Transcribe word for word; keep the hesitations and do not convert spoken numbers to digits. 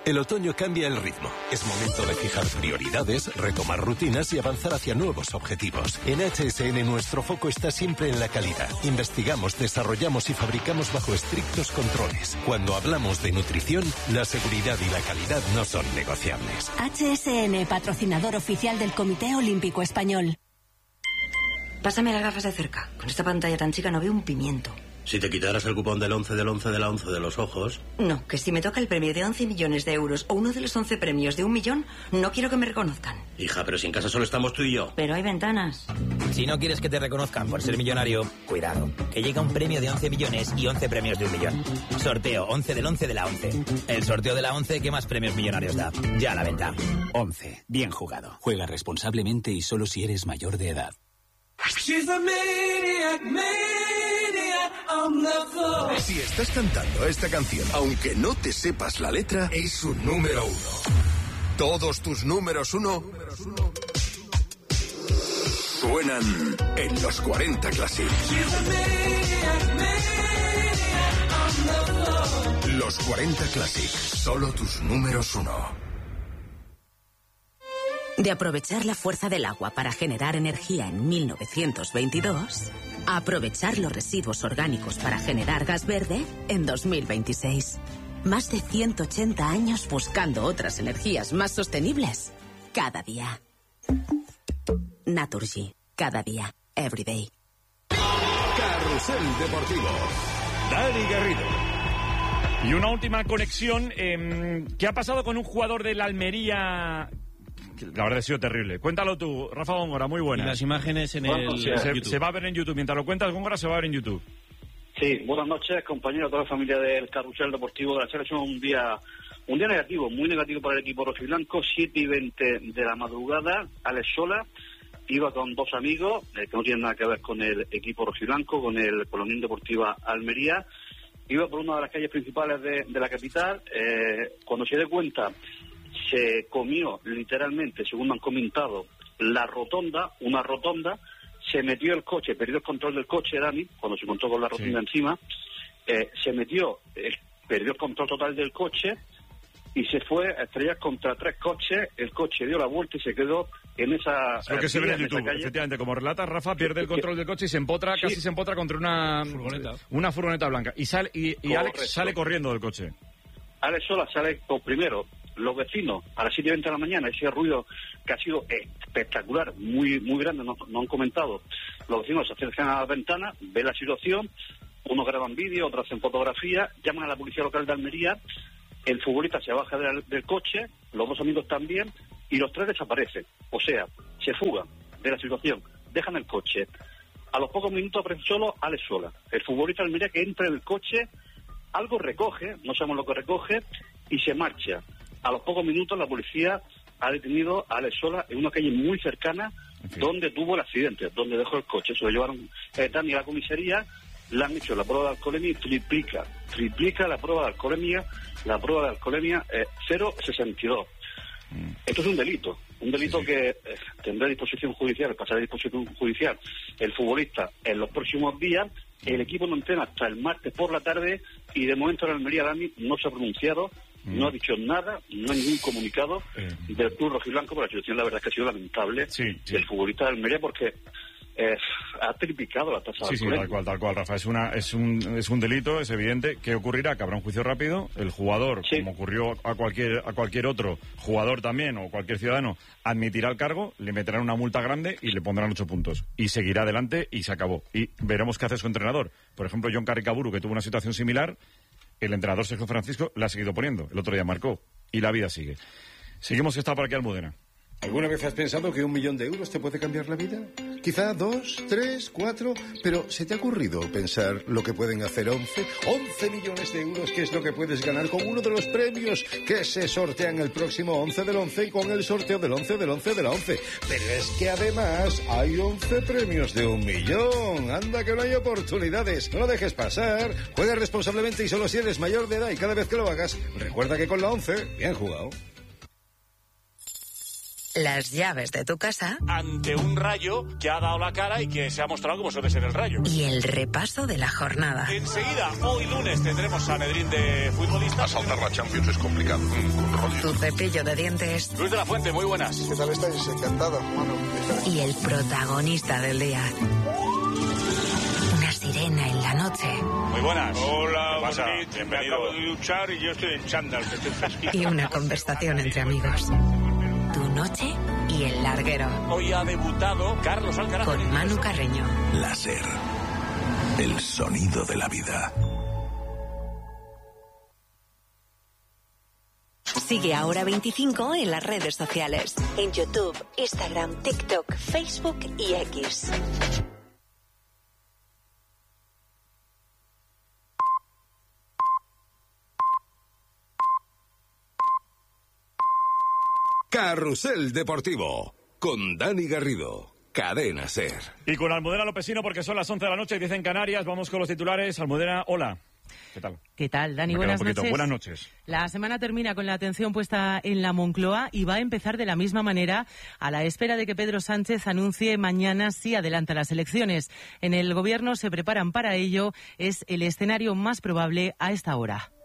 El otoño cambia el ritmo. Es momento de fijar prioridades, retomar rutinas y avanzar hacia nuevos objetivos. En H S N nuestro foco está siempre en la calidad. Investigamos, desarrollamos y fabricamos bajo estrictos controles. Cuando hablamos de nutrición, la seguridad y la calidad no son negociables. H S N, patrocinador oficial del Comité Olímpico Español. Pásame las gafas de cerca. Con esta pantalla tan chica no veo un pimiento. Si te quitaras el cupón del once del once de la once de los ojos... No, que si me toca el premio de once millones de euros o uno de los once premios de un millón, no quiero que me reconozcan. Hija, pero si en casa solo estamos tú y yo. Pero hay ventanas. Si no quieres que te reconozcan por ser millonario, cuidado, que llega un premio de once millones y once premios de un millón. Sorteo once del once de la once. El sorteo de la once que más premios millonarios da. Ya a la venta. once. Bien jugado. Juega responsablemente y solo si eres mayor de edad. She's a maniac, maniac on the floor. Si estás cantando esta canción, aunque no te sepas la letra, es su número uno. Todos tus números uno suenan en los cuarenta Classic. She's a maniac, maniac on the floor. Los cuarenta Classic, solo tus números uno. De aprovechar la fuerza del agua para generar energía en mil novecientos veintidós, a aprovechar los residuos orgánicos para generar gas verde en dos mil veintiséis. Más de ciento ochenta años buscando otras energías más sostenibles cada día. Naturgy, cada día, every day. Carrusel Deportivo. Dani Garrido. Y una última conexión. Eh, ¿Qué ha pasado con un jugador del Almería? La verdad ha sido terrible. Cuéntalo tú, Rafa Góngora, muy buenas. Y las imágenes en el se, se, YouTube. se va a ver en YouTube. Mientras lo cuentas, Góngora, se va a ver en YouTube. Sí, buenas noches, compañeros, toda la familia del Carrusel Deportivo de la Selección. Un día un día negativo, muy negativo para el equipo rojiblanco. siete y veinte de la madrugada, Alex Sola iba con dos amigos, eh, que no tienen nada que ver con el equipo rojiblanco, con el con la Unión Deportiva Almería. Iba por una de las calles principales de, de la capital. Eh, cuando se dio cuenta, se comió literalmente, según han comentado, la rotonda, una rotonda, se metió el coche, perdió el control del coche, Dani, cuando se encontró con la rotonda sí. encima, eh, se metió, eh, perdió el control total del coche y se fue a estrellar contra tres coches, el coche dio la vuelta y se quedó en esa... Es lo que se ve en YouTube, efectivamente, como relata Rafa, pierde el control del coche y se empotra, sí. casi se empotra contra una furgoneta, una furgoneta blanca, y sale y, y Alex sale corriendo del coche. Alex Sola sale por primero. Los vecinos, a las siete y veinte de la mañana, ese ruido que ha sido espectacular, muy muy grande, no, no han comentado. Los vecinos se acercan a la ventana, ven la situación, unos graban vídeo, otros hacen fotografía, llaman a la policía local de Almería, el futbolista se baja del, del coche, los dos amigos también, y los tres desaparecen. O sea, se fugan de la situación, dejan el coche. A los pocos minutos aparece solo Alex Sola, el futbolista de Almería, que entra en el coche, algo recoge, no sabemos lo que recoge, y se marcha. A los pocos minutos la policía ha detenido a Alex Sola en una calle muy cercana, en fin, donde tuvo el accidente, donde dejó el coche. Se lo llevaron eh, Dani a la comisaría, le han hecho la prueba de alcoholemia y triplica, triplica la prueba de alcoholemia, la prueba de alcoholemia eh, cero coma sesenta y dos. Mm. Esto es un delito, un delito sí, sí. que eh, tendrá disposición judicial, pasará a disposición judicial el futbolista en los próximos días. El equipo no entrena hasta el martes por la tarde y de momento en Almería Dani no se ha pronunciado, mm. no ha dicho nada, no hay ningún comunicado eh. del club rojiblanco, pero la situación la verdad es que ha sido lamentable sí, sí. del futbolista de Almería porque eh, ha triplicado la tasa sí, de sí, tal cual, tal cual, Rafa. Es una, es un, es un delito, es evidente. ¿Qué ocurrirá? Que habrá un juicio rápido. El jugador, sí. como ocurrió a cualquier, a cualquier otro jugador también, o cualquier ciudadano, admitirá el cargo, le meterán una multa grande y le pondrán ocho puntos. Y seguirá adelante y se acabó. Y veremos qué hace su entrenador. Por ejemplo, John Carricaburu, que tuvo una situación similar, el entrenador Sergio Francisco la ha seguido poniendo. El otro día marcó. Y la vida sigue. Seguimos, que está por aquí Almudena. ¿Alguna vez has pensado que un millón de euros te puede cambiar la vida? Quizá dos, tres, cuatro, pero ¿se te ha ocurrido pensar lo que pueden hacer once? once millones de euros, que es lo que puedes ganar con uno de los premios que se sortean el próximo once del once y con el sorteo del once del once de la once. Pero es que además hay once premios de un millón. Anda que no hay oportunidades. No lo dejes pasar. Juega responsablemente y solo si eres mayor de edad, y cada vez que lo hagas, recuerda que con la once, bien jugado. las llaves de tu casa ante un Rayo que ha dado la cara y que se ha mostrado como suele ser el Rayo. y el repaso de la jornada. Enseguida, hoy lunes, tendremos a Sanedrín de futbolistas. Asaltar la Champions es complicado. Mm, Tu cepillo de dientes Luis de la Fuente, muy buenas. ¿Qué tal estáis? Encantado, mano. y el protagonista del día. Una sirena en la noche Muy buenas. Hola, ¿Qué pasa? Bonito. Me Bienvenido. acabo de duchar y yo estoy en chándal, que estoy fresquito. y una conversación entre amigos. Tu noche y el larguero. Hoy ha debutado Carlos Alcaraz. Con Manu Carreño. Láser. El sonido de la vida. Sigue Ahora veinticinco en las redes sociales. En YouTube, Instagram, TikTok, Facebook y X. Carrusel Deportivo. Con Dani Garrido. Cadena Ser. Y con Almudena Lopesino, porque son las once de la noche, diez en Canarias. Vamos con los titulares. Almudena, hola. ¿Qué tal? ¿Qué tal, Dani? Me queda Buenas un poquito. noches. Buenas noches. La semana termina con la atención puesta en la Moncloa y va a empezar de la misma manera a la espera de que Pedro Sánchez anuncie mañana si adelanta las elecciones. En el Gobierno se preparan para ello. Es el escenario más probable a esta hora.